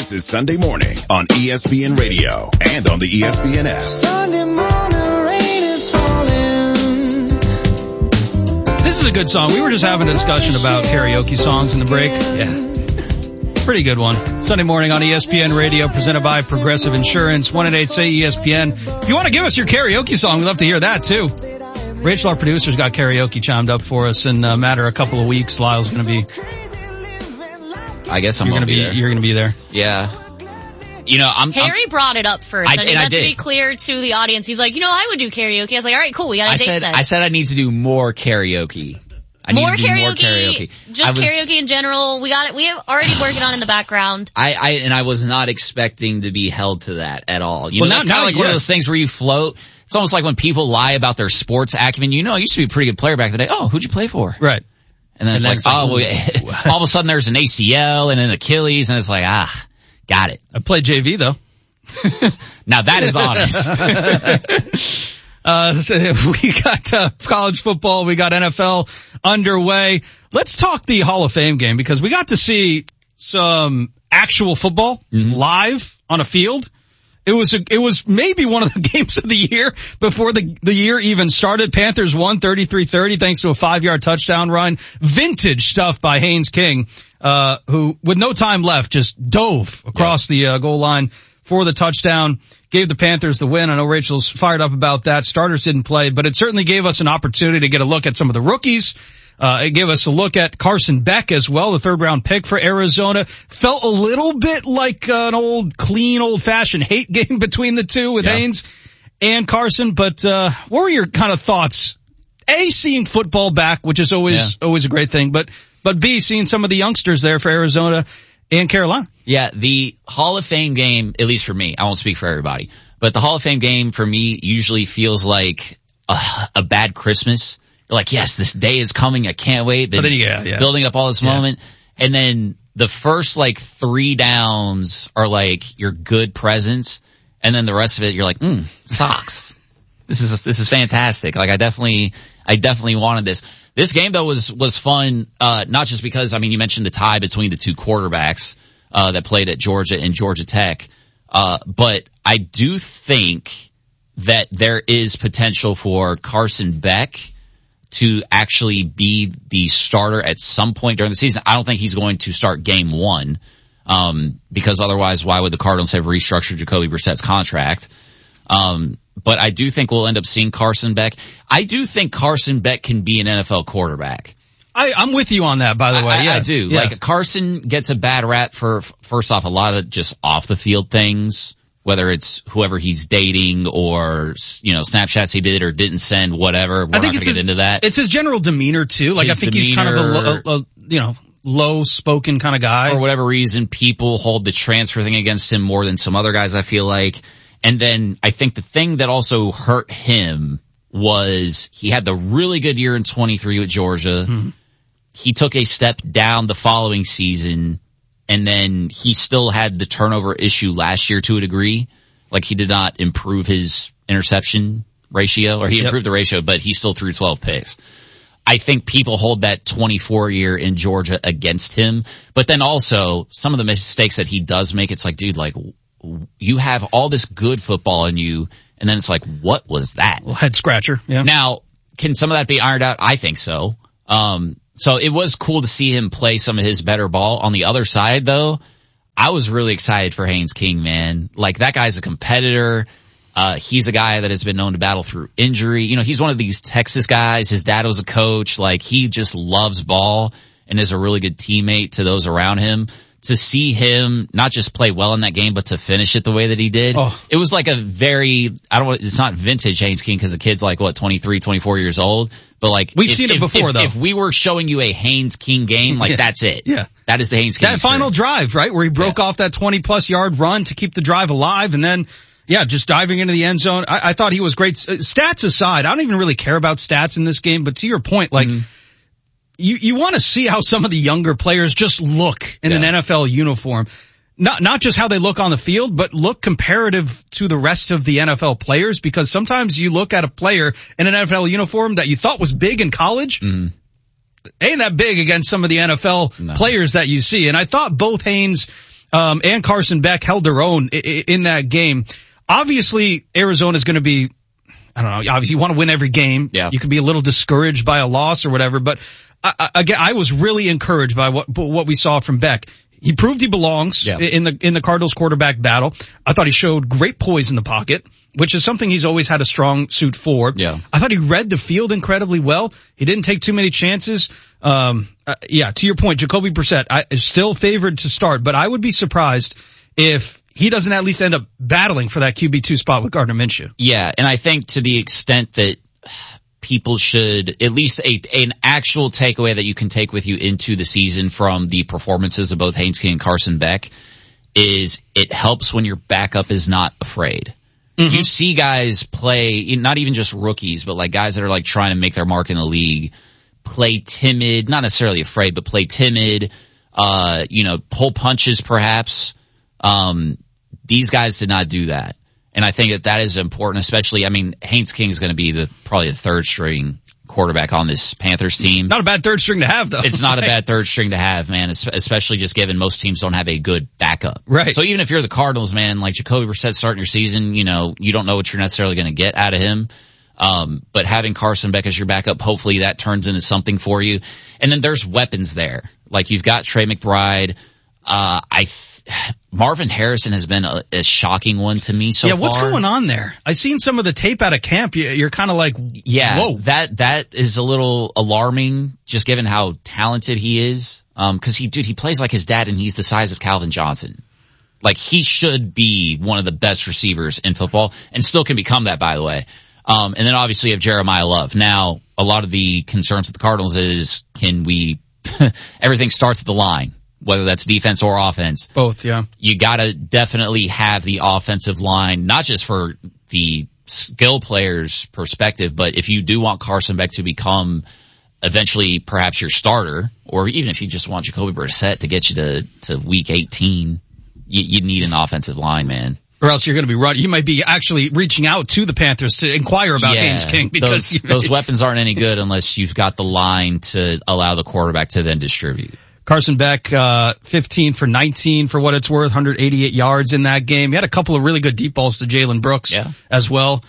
This is Sunday Morning on ESPN Radio and on the ESPN app. Sunday morning rain is falling. This is a good song. We were just having a discussion about karaoke songs in the break. Yeah. Pretty good one. Sunday Morning on ESPN Radio, presented by Progressive Insurance. 1-888-SAY-ESPN. If you want to give us your karaoke song, we'd love to hear that too. Rachel, our producer's got karaoke chimed up for us in a matter of a couple of weeks. Lyle's going to be... I guess I'm going to be there. You're going to be there. Yeah. Harry brought it up first. I need to be clear to the audience. He's like, I would do karaoke. I was like, all right, cool. We got a date set. I said I need to do more karaoke. More karaoke. Just karaoke in general. We got it. We have already working on in the background. I was not expecting to be held to that at all. It's kind of like one of those things where you float. It's almost like when people lie about their sports acumen. I used to be a pretty good player back in the day. Oh, who'd you play for? Right. And then it's like, all of a sudden there's an ACL and an Achilles, and it's like, got it. I played JV though. Now that is honest. So we got college football, we got NFL underway. Let's talk the Hall of Fame game, because we got to see some actual football live on a field. It was maybe one of the games of the year before the year even started. Panthers won 33-30 thanks to a 5-yard touchdown run. Vintage stuff by Haynes King, who with no time left just dove across the goal line for the touchdown, gave the Panthers the win. I know Rachel's fired up about that. Starters didn't play, but it certainly gave us an opportunity to get a look at some of the rookies. It gave us a look at Carson Beck as well, the 3rd-round pick for Arizona. Felt a little bit like an old-fashioned hate game between the two with Haynes and Carson. But what were your kind of thoughts? A, seeing football back, which is always a great thing, but B, seeing some of the youngsters there for Arizona and Carolina. Yeah, the Hall of Fame game, at least for me, I won't speak for everybody, but the Hall of Fame game for me usually feels like a bad Christmas. Like, yes, this day is coming. I can't wait. But then building up all this moment. And then the first 3 downs are like your good presents. And then the rest of it, you're like, socks. This is fantastic. Like, I definitely wanted this. This game though was fun, not just because, you mentioned the tie between the two quarterbacks, that played at Georgia and Georgia Tech. But I do think that there is potential for Carson Beck to actually be the starter at some point during the season. I don't think he's going to start game 1, because otherwise why would the Cardinals have restructured Jacoby Brissett's contract? But I do think we'll end up seeing Carson Beck. I do think Carson Beck can be an NFL quarterback. I'm with you on that, by the way. I do. Yeah. Like, Carson gets a bad rap for, first off, a lot of just off the field things, whether it's whoever he's dating or, Snapchats he did or didn't send, whatever. We're not going to get into that. It's his general demeanor too. Like, I think he's kind of a low-spoken kind of guy. For whatever reason, people hold the transfer thing against him more than some other guys, I feel like. And then I think the thing that also hurt him was he had the really good year in 23 with Georgia. Mm-hmm. He took a step down the following season, and then he still had the turnover issue last year to a degree. Like, he did not improve his interception ratio, or he improved the ratio, but he still threw 12 picks. I think people hold that 24 year in Georgia against him. But then also, some of the mistakes that he does make, it's like, dude, like, you have all this good football in you, and then it's like, what was that? Well, head scratcher. Yeah. Now, can some of that be ironed out? I think so. So it was cool to see him play some of his better ball. On the other side, though, I was really excited for Haynes King, man. Like, that guy's a competitor. He's a guy that has been known to battle through injury. He's one of these Texas guys. His dad was a coach. Like, he just loves ball and is a really good teammate to those around him. To see him not just play well in that game, but to finish it the way that he did. It was like a very, it's not vintage Haynes King because the kid's like, 23, 24 years old. But like, we've seen it before though. If we were showing you a Haynes King game, like that's it. Yeah. That is the Haynes King. That final drive, right? Where he broke off that 20+ yard run to keep the drive alive, and then, just diving into the end zone. I thought he was great. Stats aside, I don't even really care about stats in this game, but to your point, like, You want to see how some of the younger players just look in an NFL uniform. Not just how they look on the field, but look comparative to the rest of the NFL players, because sometimes you look at a player in an NFL uniform that you thought was big in college, ain't that big against some of the NFL players that you see. And I thought both Haynes and Carson Beck held their own in that game. Obviously, Arizona's going to be, I don't know, obviously you want to win every game. Yeah. You could be a little discouraged by a loss or whatever, but again, I was really encouraged by what we saw from Beck. He proved he belongs in the Cardinals quarterback battle. I thought he showed great poise in the pocket, which is something he's always had a strong suit for. Yeah. I thought he read the field incredibly well. He didn't take too many chances. To your point, Jacoby Brissett is still favored to start, but I would be surprised if he doesn't at least end up battling for that QB2 spot with Gardner Minshew. Yeah, and I think to the extent that people should, at least an actual takeaway that you can take with you into the season from the performances of both Haynes King and Carson Beck is it helps when your backup is not afraid. Mm-hmm. You see guys play, not even just rookies, but like guys that are like trying to make their mark in the league, play timid, not necessarily afraid, but play timid, pull punches perhaps. These guys did not do that. And I think that is important, especially, Haynes King is going to be probably the third string quarterback on this Panthers team. Not a bad third string to have, though. It's not a bad third string to have, man, especially just given most teams don't have a good backup. Right. So even if you're the Cardinals, man, like Jacoby Brissett starting your season, you don't know what you're necessarily going to get out of him. But having Carson Beck as your backup, hopefully that turns into something for you. And then there's weapons there. Like you've got Trey McBride. Marvin Harrison has been a shocking one to me so far. Yeah, what's going on there? I've seen some of the tape out of camp. You're kind of like, whoa. That is a little alarming, just given how talented he is. Cause he plays like his dad and he's the size of Calvin Johnson. Like he should be one of the best receivers in football and still can become that, by the way. And then obviously you have Jeremiah Love. Now, a lot of the concerns with the Cardinals is, everything starts at the line. Whether that's defense or offense. Both, yeah. You gotta definitely have the offensive line, not just for the skill players' perspective, but if you do want Carson Beck to become eventually perhaps your starter, or even if you just want Jacoby Brissett to get you to week 18, you need an offensive line, man. Or else you're going to be running. You might be actually reaching out to the Panthers to inquire about Haynes King because those weapons aren't any good unless you've got the line to allow the quarterback to then distribute. Carson Beck, 15 for 19 for what it's worth, 188 yards in that game. He had a couple of really good deep balls to Jalen Brooks as well.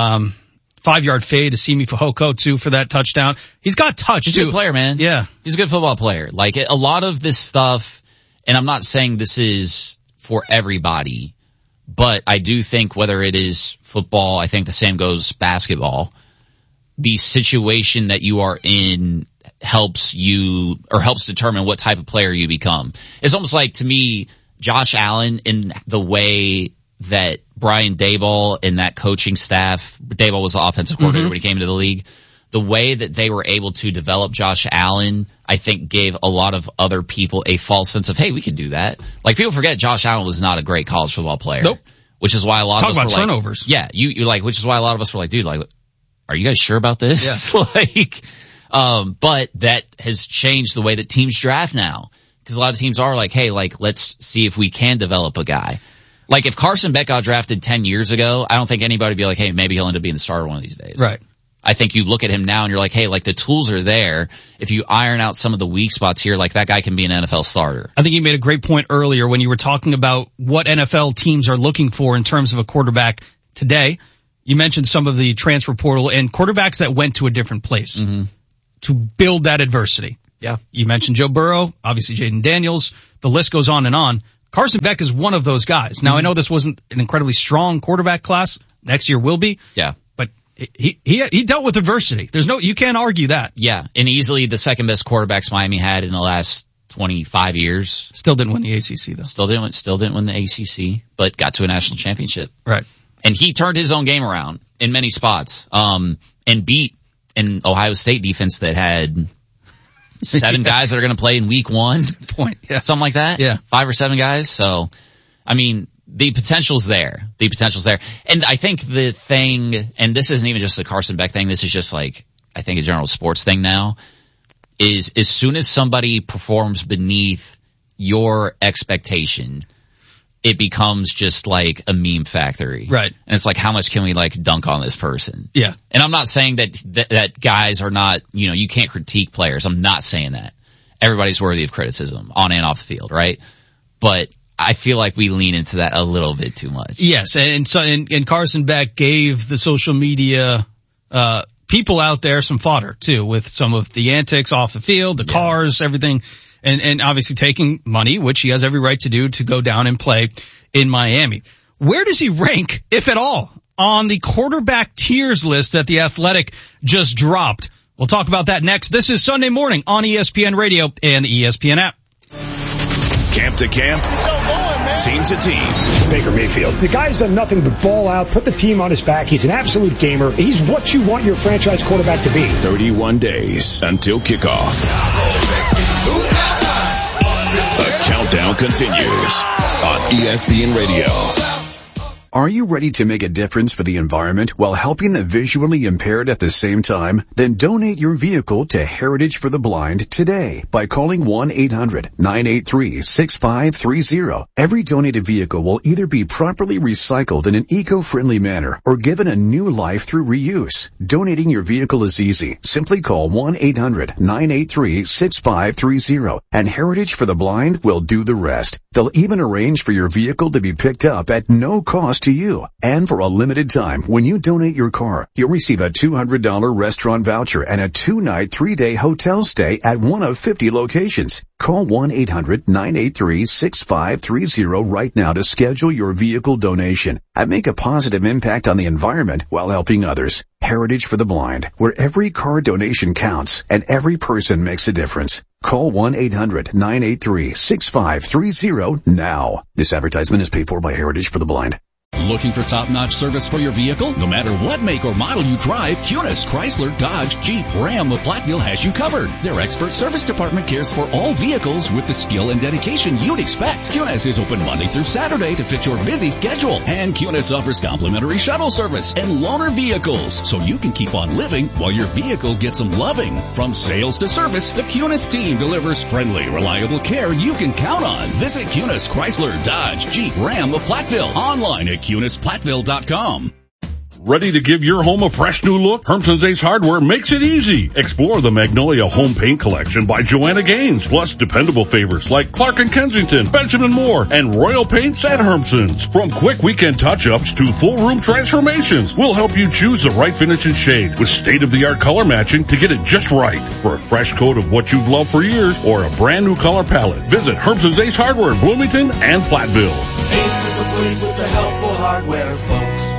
5-yard fade to Simi Fehoko too for that touchdown. He's got touch too. He's a good player, man. Yeah. He's a good football player. Like a lot of this stuff, and I'm not saying this is for everybody, but I do think whether it is football, I think the same goes basketball. The situation that you are in helps determine what type of player you become. It's almost like, to me, Josh Allen, in the way that Brian Daboll and that coaching staff, Daboll was the offensive coordinator when he came into the league, the way that they were able to develop Josh Allen, I think gave a lot of other people a false sense of, hey, we can do that. Like, people forget Josh Allen was not a great college football player. Nope. Which is why a lot of us were turnovers. Like, which is why a lot of us were like, dude, like, are you guys sure about this? Yeah. But that has changed the way that teams draft now. Because a lot of teams are like, hey, like, let's see if we can develop a guy. Like, if Carson Beck got drafted 10 years ago, I don't think anybody would be like, hey, maybe he'll end up being the starter one of these days. Right. I think you look at him now and you're like, hey, like, the tools are there. If you iron out some of the weak spots here, like, that guy can be an NFL starter. I think you made a great point earlier when you were talking about what NFL teams are looking for in terms of a quarterback today. You mentioned some of the transfer portal and quarterbacks that went to a different place to build that adversity. Yeah. You mentioned Joe Burrow, obviously Jaden Daniels. The list goes on and on. Carson Beck is one of those guys. Now, I know this wasn't an incredibly strong quarterback class. Next year will be. Yeah. But he dealt with adversity. You can't argue that. Yeah. And easily the second best quarterbacks Miami had in the last 25 years. Still didn't win the ACC though. Still didn't win the ACC, but got to a national championship. Right. And he turned his own game around in many spots, and beat an Ohio State defense that had 7 guys that are going to play in week 1. Point. Yeah. Something like that. Yeah. 5 or 7 guys. So, I mean, the potential's there. And I think the thing, and this isn't even just a Carson Beck thing, this is just like, I think a general sports thing now, is as soon as somebody performs beneath your expectation, it becomes just like a meme factory. Right. And it's like, how much can we like dunk on this person? Yeah. And I'm not saying that guys are not, you can't critique players. I'm not saying that. Everybody's worthy of criticism on and off the field, right? But I feel like we lean into that a little bit too much. Yes, and Carson Beck gave the social media people out there some fodder too, with some of the antics off the field, the cars, everything, and obviously taking money, which he has every right to do, to go down and play in Miami. Where does he rank, if at all, on the quarterback tiers list that The Athletic just dropped? We'll talk about that next. This is Sunday Morning on ESPN Radio and the ESPN app. Camp to camp, team to team. Baker Mayfield. The guy's done nothing but ball out, put the team on his back. He's an absolute gamer. He's what you want your franchise quarterback to be. 31 days until kickoff. The countdown continues on ESPN Radio. Are you ready to make a difference for the environment while helping the visually impaired at the same time? Then donate your vehicle to Heritage for the Blind today by calling 1-800-983-6530. Every donated vehicle will either be properly recycled in an eco-friendly manner or given a new life through reuse. Donating your vehicle is easy. Simply call 1-800-983-6530 and Heritage for the Blind will do the rest. They'll even arrange for your vehicle to be picked up at no cost to you. And for a limited time, when you donate your car, you'll receive a $200 restaurant voucher and a 2-night, 3-day hotel stay at one of 50 locations. Call 1-800-983-6530 right now to schedule your vehicle donation and make a positive impact on the environment while helping others. Heritage for the Blind, where every car donation counts and every person makes a difference. Call 1-800-983-6530 now. This advertisement is paid for by Heritage for the Blind. Looking for top-notch service for your vehicle? No matter what make or model you drive, Kunis, Chrysler, Dodge, Jeep, Ram, of Platteville has you covered. Their expert service department cares for all vehicles with the skill and dedication you'd expect. Kunis is open Monday through Saturday to fit your busy schedule. And Kunis offers complimentary shuttle service and loaner vehicles, so you can keep on living while your vehicle gets some loving. From sales to service, the Kunis team delivers friendly, reliable care you can count on. Visit Kunis, Chrysler, Dodge, Jeep, Ram of Platteville online at KunisPlatteville.com. Ready to give your home a fresh new look? Hermson's Ace Hardware makes it easy. Explore the Magnolia Home Paint Collection by Joanna Gaines, plus dependable favorites like Clark & Kensington, Benjamin Moore, and Royal Paints at Hermson's. From quick weekend touch-ups to full room transformations, we'll help you choose the right finish and shade with state-of-the-art color matching to get it just right. For a fresh coat of what you've loved for years or a brand new color palette, visit Hermson's Ace Hardware in Bloomington and Platteville. Ace is the place with the helpful hardware, folks.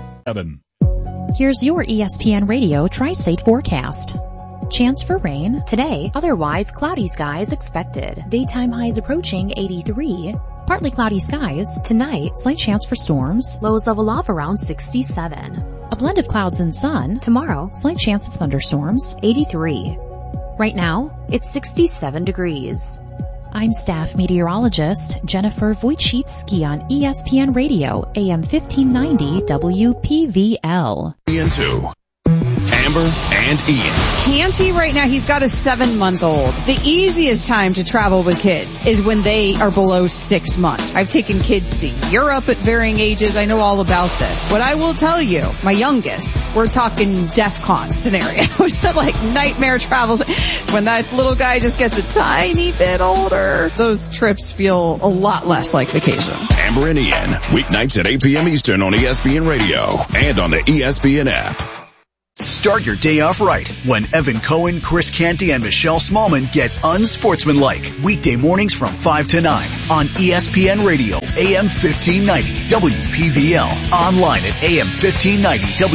Here's your ESPN Radio Tri-State forecast. Chance for rain today, otherwise cloudy skies expected. Daytime highs approaching 83. Partly cloudy skies tonight, slight chance for storms, lows level off around 67. A blend of clouds and sun tomorrow, slight chance of thunderstorms, 83. Right now, it's 67 degrees. I'm staff meteorologist Jennifer Wojcicki on ESPN Radio, AM 1590 WPVL. Ian2. Amber and Ian. Canty right now, he's got a 7-month-old. The easiest time to travel with kids is when they are below 6 months. I've taken kids to Europe at varying ages. I know all about this. What I will tell you, my youngest, we're talking DEFCON scenarios, like nightmare travels. When that little guy just gets a tiny bit older, those trips feel a lot less like vacation. Amber and Ian, weeknights at 8 p.m. Eastern on ESPN Radio and on the ESPN app. Start your day off right when Evan Cohen, Chris Canty, and Michelle Smallman get unsportsmanlike. Weekday mornings from 5 to 9 on ESPN Radio, AM 1590, WPVL. Online at AM 1590,